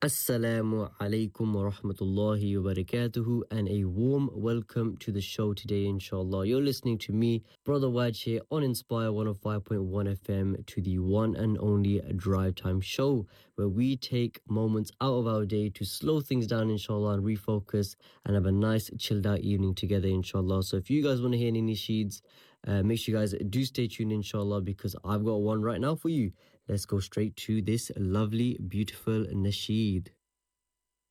Assalamu alaikum wa rahmatullahi wa barakatuhu, and a warm welcome to the show today, inshallah. You're listening to me, Brother Waj, here on Inspire 105.1 FM, to the one and only Drive Time show, where we take moments out of our day to slow things down, inshallah, and refocus and have a nice chilled out evening together, inshallah. So if you guys want to hear any nasheeds, make sure you guys do stay tuned, inshallah, because I've got one right now for you. Let's go straight to this lovely, beautiful nasheed.